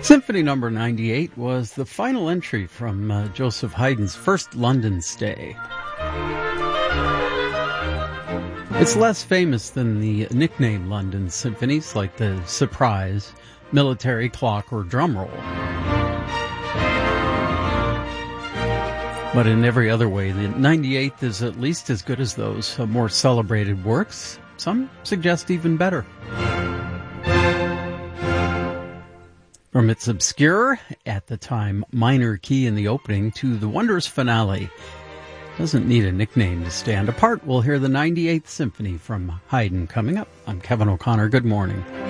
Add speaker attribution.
Speaker 1: Symphony Number 98 was the final entry from Joseph Haydn's first London stay. It's less famous than the nickname London symphonies like the Surprise, Military Clock, or Drum Roll. But in every other way, the 98th is at least as good as those more celebrated works. Some suggest even better. From its obscure, at the time, minor key in the opening to the wondrous finale. Doesn't need a nickname to stand apart. We'll hear the 98th Symphony from Haydn coming up. I'm Kevin O'Connor. Good morning.